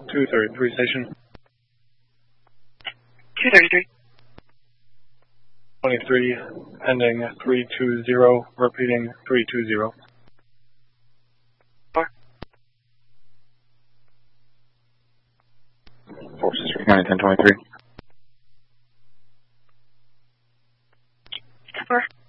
233 station. 233. 23, ending 320, repeating 320. 4. 463 County 1023. 4.